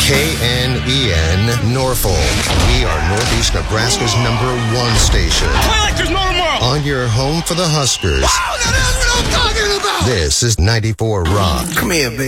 KNEN Norfolk. We are Northeast Nebraska's #1 station. Play like there's no tomorrow. On your home for the Huskers. Wow, that is what I'm talking about. This is 94 Rock. Come here, baby.